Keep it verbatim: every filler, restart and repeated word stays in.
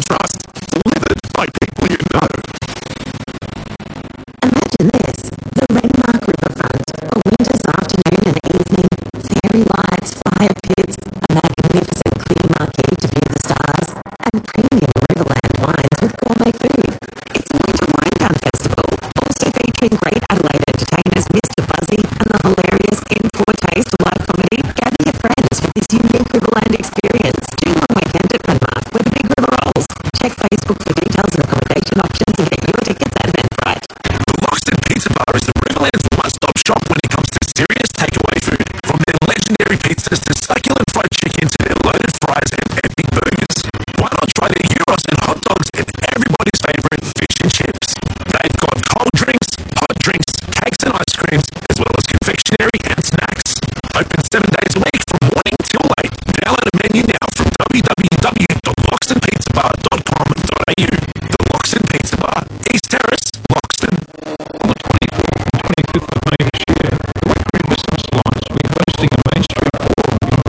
trust, delivered by people you know. Imagine this, the Renmark Riverfront, a winter's afternoon and evening, fairy lights, fire pits, a magnificent clear marquee to view the stars, and premium Riverland wines with gourmet food. It's a winter wine down festival, also featuring great Adelaide entertainers Mister Buzzy and the hilarious In Poor Taste live comedy. Gather your friends for this unique Riverland experience. Do one weekend at Renmark where the big river rolls. Check Facebook for details and accommodation options and get your tickets at Eventbrite. The Loxton Pizza Bar is the Riverland's one-stop shop when it comes to serious takeaway food. From their legendary pizzas to succulent fried chicken to their loaded fries and epic burgers. Why not try their gyros and hot dogs and everybody's favourite fish and chips? They've got cold drinks, hot drinks, cakes and ice creams, as well as confectionery and snacks. Open seven days a week from morning till late. Download a menu now from w w